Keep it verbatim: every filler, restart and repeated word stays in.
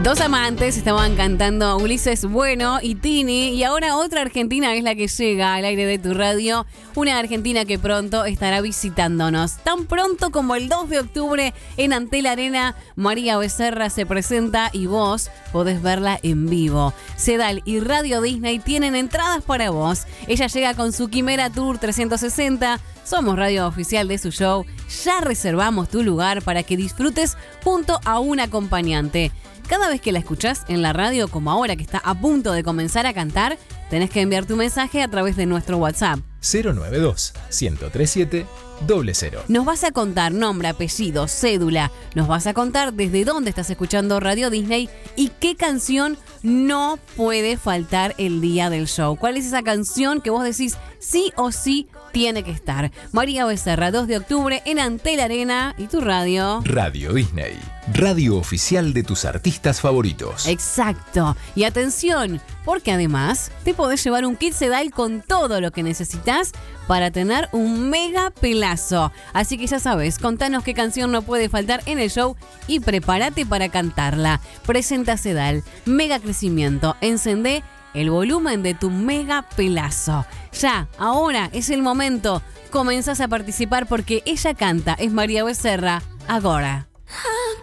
Dos amantes estaban cantando Ulises Bueno y Tini, y ahora otra argentina es la que llega al aire de tu radio, una argentina que pronto estará visitándonos. Tan pronto como el dos de octubre en Antel Arena, María Becerra se presenta y vos podés verla en vivo. Sedal y Radio Disney tienen entradas para vos. Ella llega con su Quimera Tour trescientos sesenta. Somos radio oficial de su show. Ya reservamos tu lugar para que disfrutes junto a un acompañante. Cada vez que la escuchás en la radio, como ahora que está a punto de comenzar a cantar, tenés que enviar tu mensaje a través de nuestro WhatsApp. cero nueve dos, uno cero tres siete, cero cero. Nos vas a contar nombre, apellido, cédula. Nos vas a contar desde dónde estás escuchando Radio Disney y qué canción no puede faltar el día del show. ¿Cuál es esa canción que vos decís sí o sí tiene que estar? María Becerra, dos de octubre en Antel Arena y tu radio. Radio Disney, radio oficial de tus artistas favoritos. Exacto. Y atención, porque además te podés llevar un kit Sedal con todo lo que necesitas para tener un mega pelazo. Así que ya sabes, contanos qué canción no puede faltar en el show y prepárate para cantarla. Presenta Sedal, mega crecimiento, encendé el volumen de tu mega pelazo. Ya, ahora es el momento. Comenzás a participar porque ella canta, es María Becerra, ahora.